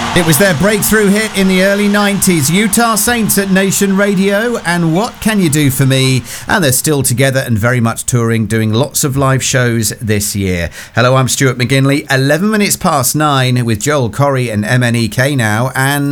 It was their breakthrough hit in the early 90s, Utah Saints at Nation Radio and What Can You Do For Me? And they're still together and very much touring, doing lots of live shows this year. Hello, I'm Stuart McGinley, 11 minutes past 9 with Joel Corry and MNEK now, and